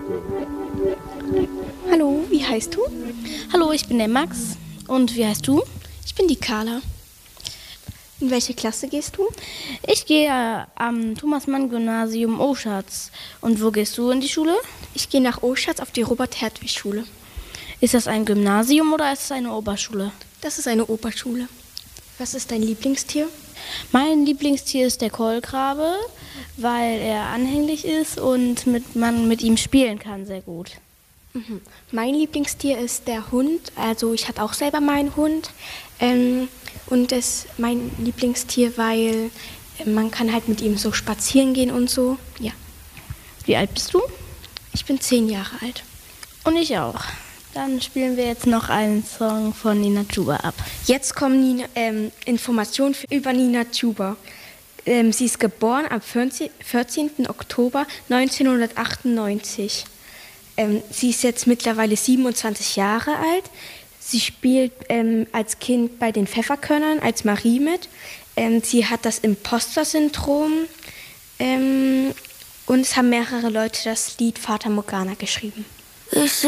Hallo, wie heißt du? Hallo, ich bin der Max. Und wie heißt du? Ich bin die Carla. In welche Klasse gehst du? Ich gehe am Thomas-Mann-Gymnasium Oschatz. Und wo gehst du in die Schule? Ich gehe nach Oschatz auf die Robert-Hertwig-Schule. Ist das ein Gymnasium oder ist es eine Oberschule? Das ist eine Oberschule. Was ist dein Lieblingstier? Mein Lieblingstier ist der Kohlrabe, weil er anhänglich ist und man mit ihm spielen kann sehr gut. Mein Lieblingstier ist der Hund. Also ich hatte auch selber meinen Hund. Und das ist mein Lieblingstier, weil man kann halt mit ihm so spazieren gehen und so. Ja. Wie alt bist du? Ich bin 10 Jahre alt. Und ich auch. Dann spielen wir jetzt noch einen Song von Nina Chuba ab. Jetzt kommen Informationen über Nina Chuba. Sie ist geboren am 14. Oktober 1998. Sie ist jetzt mittlerweile 27 Jahre alt. Sie spielt als Kind bei den Pfefferkörnern als Marie mit. Sie hat das Imposter-Syndrom und es haben mehrere Leute das Lied Fata Morgana geschrieben.